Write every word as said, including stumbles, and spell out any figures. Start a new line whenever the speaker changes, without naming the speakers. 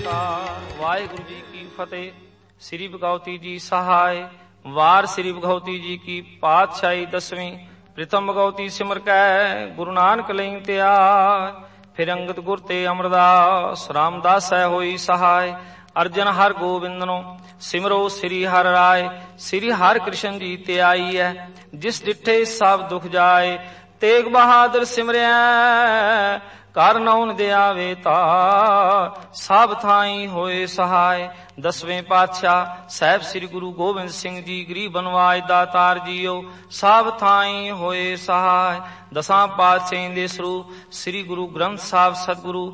ਵਾਹਿਗੁਰੂ ਜੀ ਕੀ ਫਤਿਹ। ਸ੍ਰੀ ਭਗਵਤੀ ਜੀ ਸਹਾਇ। ਵਾਰ ਸ੍ਰੀ ਭਗਵਤੀ ਜੀ ਕੀ ਪਾਤਸ਼ਾਹੀ ਦਸਵੀਂ। ਪ੍ਰਿਥਮ ਭਗਵਤੀ ਸਿਮਰ ਕੈ ਗੁਰੂ ਨਾਨਕ ਲਈ ਧਿਆਇ। ਫਿਰ ਅੰਗਦ ਗੁਰ ਤੇ ਅਮਰਦਾਸ ਰਾਮਦਾਸ ਹੈ ਹੋਈ ਸਹਾਇ। ਅਰਜਨ ਹਰ ਗੋਬਿੰਦਨੋ ਸਿਮਰੋ ਸ੍ਰੀ ਹਰਿ ਰਾਇ। ਸ੍ਰੀ ਹਰਿ ਕ੍ਰਿਸ਼ਨ ਜੀ ਤੇ ਆਈ ਹੈ ਜਿਸ ਡਿਠੇ ਸਭ ਦੁਖ ਜਾਏ। ਤੇਗ ਬਹਾਦਰ ਸਿਮਰਿਆ ਕਰ ਨਉਨ ਦਿਆਵੇ ਤਾ ਸਭ ਥਾਈ ਹੋਏ ਸਹਾਇ। ਦਸਵੇਂ ਪਾਤਸ਼ਾਹ ਸਾਹਿਬ ਸ੍ਰੀ ਗੁਰੂ ਗੋਬਿੰਦ ਸਿੰਘ ਜੀ ਗਰੀਬ ਬਨਵਾਜ ਦਾਤਾਰ ਜੀਓ ਸਭ ਥਾਈ ਹੋਏ ਸਹਾਇ। ਦਸਾਂ ਪਾਤਸ਼ਾਹਾਂ ਦੇ ਸਰੂਪ ਸ੍ਰੀ ਗੁਰੂ ਗ੍ਰੰਥ ਸਾਹਿਬ ਸਤਿਗੁਰੂ